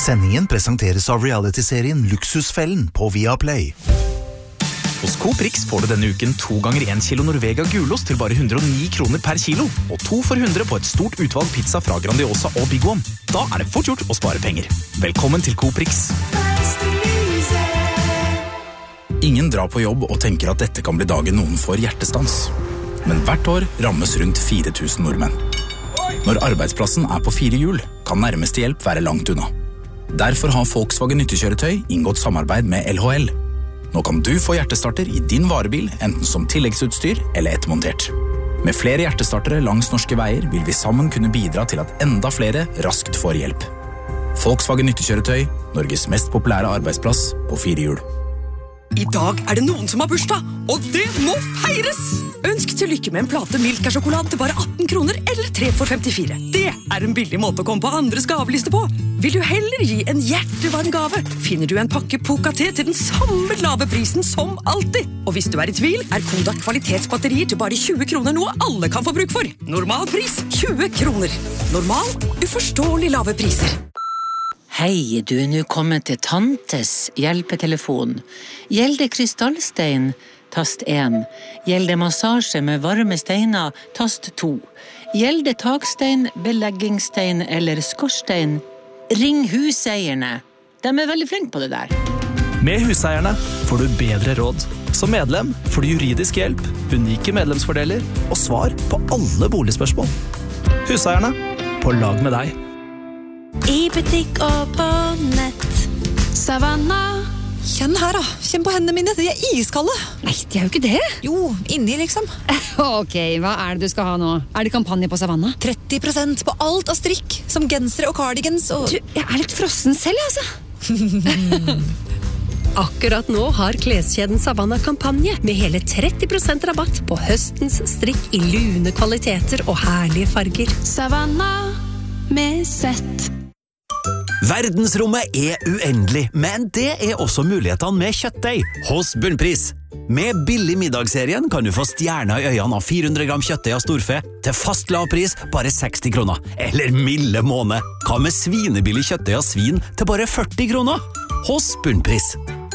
Sendingen presenteres av reality-serien Luksusfellen på Viaplay. Hos Coop Rix får du denne uken 2 ganger 1 kilo Norvega gulost til bare 109 kroner per kilo, og 2 for 100 på et stort utvalg pizza fra Grandiosa og Big One. Da er det fort gjort å spare penger. Velkommen til Coop Rix. Ingen drar på jobb og tenker at dette kan bli dagen noen får hjertestans. Men hvert år rammes rundt 4000 nordmenn. Når arbeidsplassen er på 4 hjul, kan nærmeste hjelp være langt unna. Derfor har Volkswagen nyttekjøretøy inngått samarbeid med LHL. Nå kan du få hjertestarter i din varebil, enten som tilleggsutstyr eller ettermontert. Med flere hjertestartere langs norske veier vil vi sammen kunne bidra til at enda flere raskt får hjelp. Volkswagen nyttekjøretøy, Norges mest populære arbeidsplass på 4 hjul. I dag er det noen som har bursdag, og det må feires! Ønsk til lykke med en plate Milka-sjokolade til bare 18 kroner, eller 3 for 54. Det er en billig måte å komme på andres gaveliste på. Vil du heller gi en hjertevarm gave, finner du en pakke Poca-te til den samme lave prisen som alltid. Og hvis du er i tvil, er Kodak kvalitetsbatterier til bare 20 kroner noe alle kan få bruk for. Normal pris 20 kroner. Normal, uforståelig lave priser. Hei, du er nå kommet til Tantes hjelpetelefon. Gjelder krystallstein, tast 1. Gjelder massasje med varme steiner, tast 2. Gjelder takstein, beleggingsstein eller skorstein, ring huseierne. De er veldig flinke på det der. Med huseierne får du bedre råd. Som medlem får du juridisk hjelp, unike medlemsfordeler og svar på alle boligspørsmål. Huseierne, på lag med deg. I butikk og på nett. Savanna. Kjenn her da, kjenn på hendene mine, de er iskalde. Nei, de er jo ikke det. Jo, inni liksom. Ok, hva er det du skal ha nå? Er det kampanje på Savanna? 30% på alt av strikk, som gensere og cardigans og... Du, jeg er litt frossen selv, altså. Akkurat nå har kleskjeden Savanna kampanje med hele 30% rabatt på høstens strikk i lune kvaliteter og herlige farger. Savanna med sett. Verdensrommet er uendelig, men det er også mulighetene med kjøttdeig hos Bunnpris. Med billig middagsserien kan du få stjerner i øynene av 400 gram kjøttdeig av storfe til fast lav pris, bare 60 kroner. Eller milde måned. Hva med svinebillig kjøttdeig av svin til bare 40 kroner? Hos Bunnpris.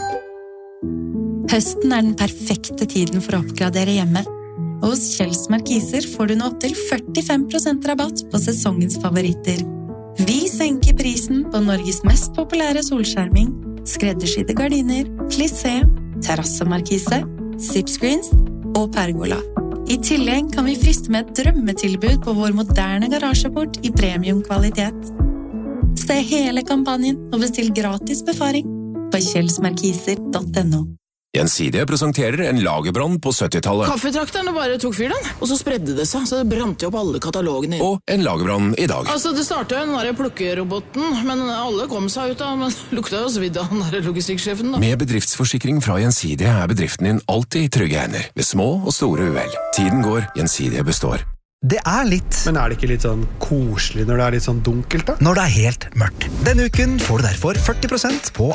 Høsten er den perfekte tiden for å oppgradere hjemme. Og hos Kjells Markiser får du nå opp til 45% rabatt på sesongens favoritter. Vi senker prisen på Norges mest populære solskjerming, skreddersydde gardiner, plissé, terrassemarkise, zipscreens og pergola. I tillegg kan vi friste med et drømmetilbud på vår moderne garasjeport i premiumkvalitet. Se hele kampanjen og bestill gratis befaring på kjellsmarkiser.no. Gjensidige presenterer en lagerbrann på 70-tallet. Kaffetrakterne bare tok fyr den, og så spredde det seg, så det brant jo opp alle katalogene. Og en lagerbrann i dag. Altså, det startet jo den der plukkeroboten, men alle kom seg ut av, men lukta jo svidd av den der logistikksjefen da. Med bedriftsforsikring fra Gjensidige er bedriften din alltid i trygge hender, ved små og store uhell. Tiden går, Gjensidige består. Det er litt. Men er det ikke litt sånn koselig når det er litt sånn dunkelt da? Når det er helt mørkt. Denne uken får du derfor 40% på